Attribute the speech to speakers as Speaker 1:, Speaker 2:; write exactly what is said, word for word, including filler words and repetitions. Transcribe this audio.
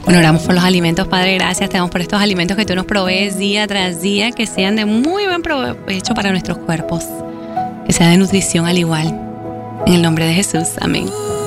Speaker 1: Bueno, oramos por los alimentos, Padre, gracias. Te damos por estos alimentos que tú nos provees día tras día, que sean de muy buen provecho para nuestros cuerpos, que sean de nutrición al igual. En el nombre de Jesús, amén.